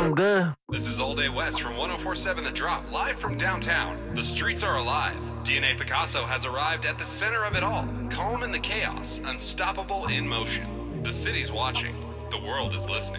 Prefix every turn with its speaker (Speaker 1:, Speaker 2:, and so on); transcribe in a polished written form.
Speaker 1: I'm good.
Speaker 2: This is All Day West from 104.7 The Drop, live from downtown. The streets are alive. DNA Picasso has arrived at the center of it all, calm in the chaos, unstoppable in motion. The city's watching. The world is listening.